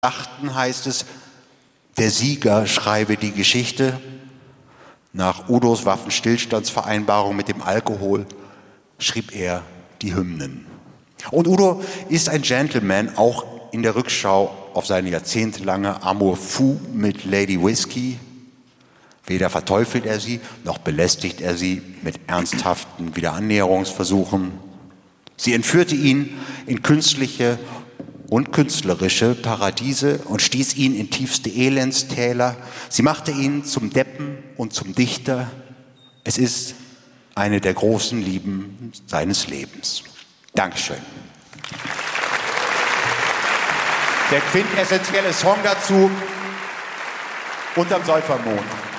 Achten heißt es, der Sieger schreibe die Geschichte. Nach Udos Waffenstillstandsvereinbarung mit dem Alkohol schrieb er die Hymnen. Und Udo ist ein Gentleman, auch in der Rückschau auf seine jahrzehntelange Amour fou mit Lady Whiskey. Weder verteufelt er sie, noch belästigt er sie mit ernsthaften Wiederannäherungsversuchen. Sie entführte ihn in künstliche und künstlerische Paradiese und stieß ihn in tiefste Elendstäler. Sie machte ihn zum Deppen und zum Dichter. Es ist eine der großen Lieben seines Lebens. Dankeschön. Der quintessentielle Song dazu: Unterm Säufermond.